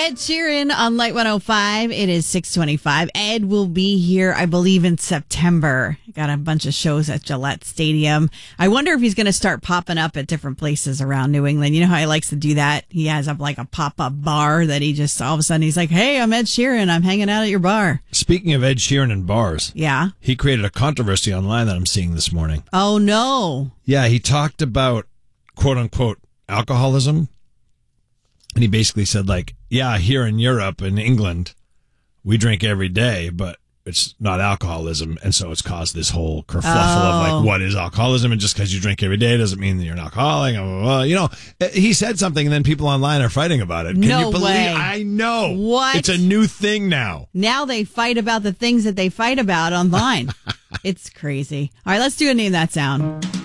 Ed Sheeran on Light 105. It is 6:25. Ed will be here, I believe, in September. Got a bunch of shows at Gillette Stadium. I wonder if he's going to start popping up at different places around New England. You know how he likes to do that? He has like a pop-up bar that he just, all of a sudden, he's like, hey, I'm Ed Sheeran. I'm hanging out at your bar. Speaking of Ed Sheeran and bars. Yeah. He created a controversy online that I'm seeing this morning. Oh, no. Yeah, he talked about, quote unquote, alcoholism. And he basically said, like, yeah, here in Europe and England, we drink every day, but it's not alcoholism. And so it's caused this whole kerfuffle of, like, what is alcoholism? And just because you drink every day doesn't mean that you're an alcoholic. You know, he said something, and then people online are fighting about it. Can No you believe? way. I know. What? It's a new thing now. Now they fight about the things that they fight about online. It's crazy. All right, let's do a Name That Sound.